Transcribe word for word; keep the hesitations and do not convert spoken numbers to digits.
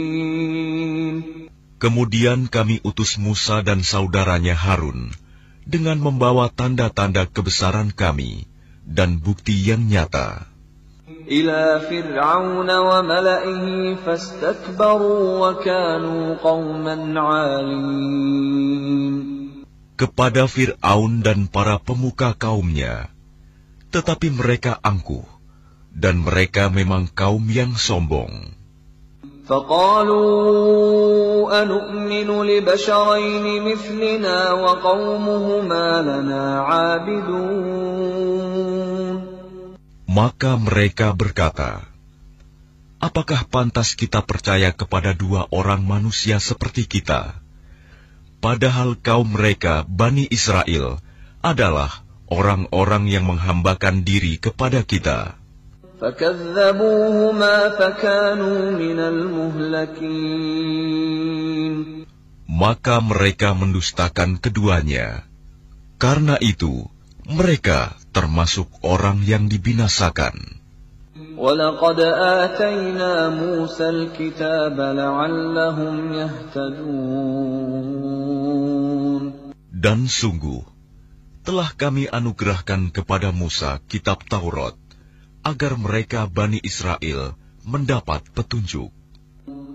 Kemudian kami utus Musa dan saudaranya Harun dengan membawa tanda-tanda kebesaran kami dan bukti yang nyata. Ila Fir'aun wa mala'ihi fastakbaru wa kanu qauman 'alin. Kepada Fir'aun dan para pemuka kaumnya, tetapi mereka angkuh, dan mereka memang kaum yang sombong. فَقَالُوا أَنُؤْمِنُ لِبَشَرَيْنِ مِثْلِنَا وَقَوْمُهُمَا لَنَا عَابِدُونَ. Maka mereka berkata, apakah pantas kita percaya kepada dua orang manusia seperti kita, padahal kaum mereka, Bani Israel, adalah orang-orang yang menghambakan diri kepada kita. فَكَذَّبُوهُمَا فَكَانُوا مِنَ الْمُهْلَكِينَ. Maka mereka mendustakan keduanya. Karena itu, mereka termasuk orang yang dibinasakan. وَلَقَدْ آتَيْنَا مُوسَى الْكِتَابَ لَعَلَّهُمْ يَهْتَدُونَ. Dan sungguh, telah kami anugerahkan kepada Musa kitab Taurat, agar mereka Bani Israel mendapat petunjuk.